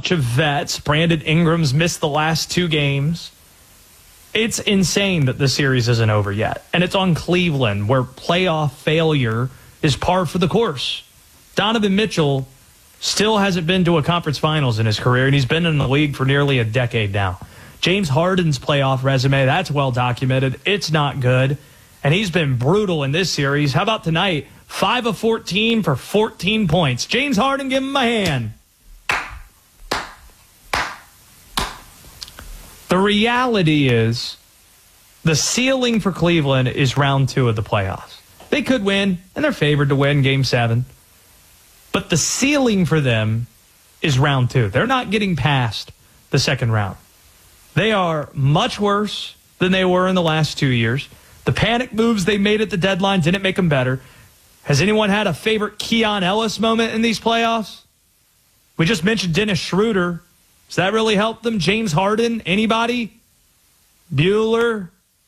bunch of vets. Brandon Ingram's missed the last 2 games. It's insane that the series isn't over yet. And it's on Cleveland, where playoff failure is par for the course. Donovan Mitchell still hasn't been to a conference finals in his career, and he's been in the league for nearly a decade now. James Harden's playoff resume, that's well documented. It's not good. And he's been brutal in this series. How about tonight? 5 of 14 for 14 points. James Harden, give him a hand. The reality is the ceiling for Cleveland is round 2 of the playoffs. They could win, and they're favored to win Game 7. But the ceiling for them is round 2. They're not getting past the second round. They are much worse than they were in the last 2 years. The panic moves they made at the deadline didn't make them better. Has anyone had a favorite Keon Ellis moment in these playoffs? We just mentioned Dennis Schroeder. Does that really help them? James Harden? Anybody? Bueller?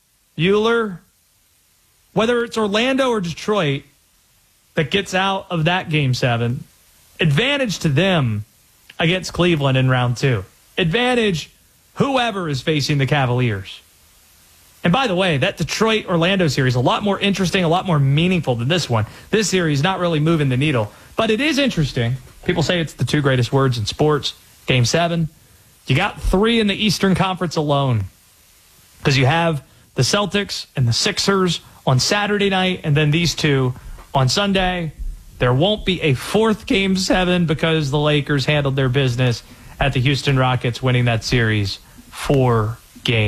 Whether it's Orlando or Detroit that gets out of that Game 7, advantage to them against Cleveland in round 2. Advantage whoever is facing the Cavaliers. And by the way, that Detroit-Orlando series, a lot more interesting, a lot more meaningful than this one. This series not really moving the needle. But it is interesting. People say it's the 2 greatest words in sports. Game 7. You got 3 in the Eastern Conference alone. Because you have the Celtics and the Sixers on Saturday night, and then these 2 on Sunday. There won't be a 4th Game 7 because the Lakers handled their business at the Houston Rockets, winning that series 4-2.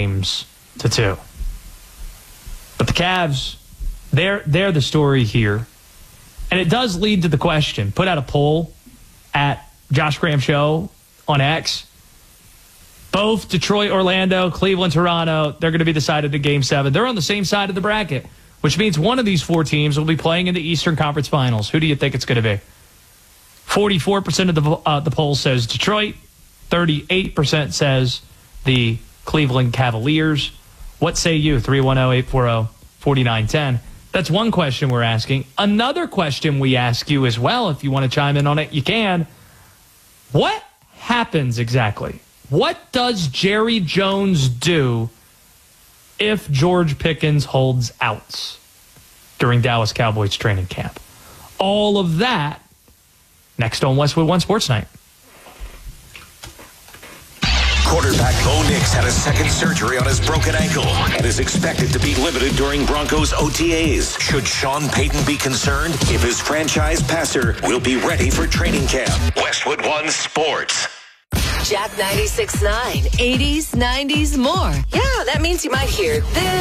But the Cavs, they're the story here. And it does lead to the question. Put out a poll at Josh Graham Show on X. Both Detroit, Orlando, Cleveland, Toronto, they're going to be decided in Game 7. They're on the same side of the bracket, which means one of these 4 teams will be playing in the Eastern Conference Finals. Who do you think it's going to be? 44% of the poll says Detroit. 38% says the Cleveland Cavaliers. What say you? 310-840-4910. That's one question we're asking. Another question we ask you as well, if you want to chime in on it, you can. What happens exactly? What does Jerry Jones do if George Pickens holds out during Dallas Cowboys training camp? All of that next on Westwood One Sports Night. Quarterback Bo Nix had a second surgery on his broken ankle and is expected to be limited during Broncos OTAs. Should Sean Payton be concerned if his franchise passer will be ready for training camp? Westwood One Sports. Jack 96.9, 80s, 90s, more. Yeah, that means you might hear this.